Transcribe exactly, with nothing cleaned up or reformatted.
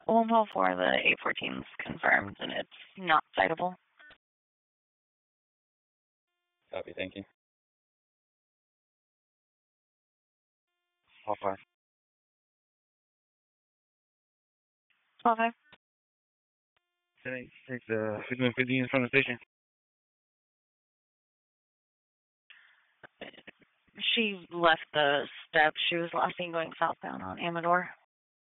one twelve four, the eight fourteen is confirmed, and it's not citable. Copy, thank you. All five. twelve five. Take, take the fifty-one fifty in front of the station. She left the steps. She was last seen going southbound on Amador.